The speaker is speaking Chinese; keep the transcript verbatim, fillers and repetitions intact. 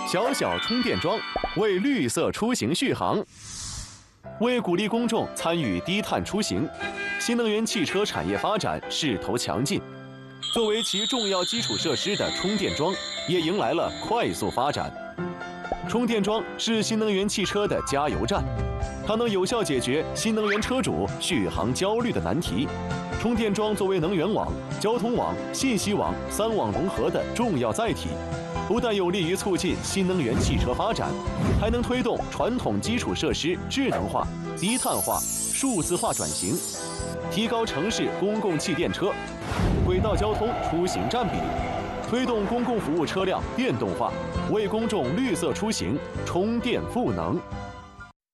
小小充电桩为绿色出行续航。为鼓励公众参与低碳出行，新能源汽车产业发展势头强劲。作为其重要基础设施的充电桩，也迎来了快速发展。充电桩是新能源汽车的加油站，它能有效解决新能源车主续航焦虑的难题。充电桩作为能源网、交通网、信息网三网融合的重要载体，不但有利于促进新能源汽车发展，还能推动传统基础设施智能化、低碳化、数字化转型，提高城市公共汽电车、轨道交通出行占比，推动公共服务车辆电动化，为公众绿色出行充电赋能。